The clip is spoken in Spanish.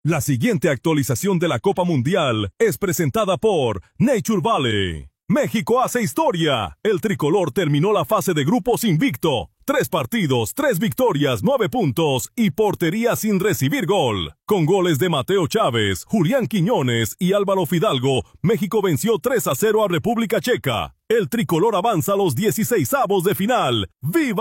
La siguiente actualización de la Copa Mundial es presentada por Nature Valley. México hace historia. El tricolor terminó la fase de grupos invicto. 3 partidos, 3 victorias, 9 puntos y portería sin recibir gol. Con goles de Mateo Chávez, Julián Quiñones y Álvaro Fidalgo, México venció 3-0 a República Checa. El tricolor avanza a los 16avos de final. ¡Viva!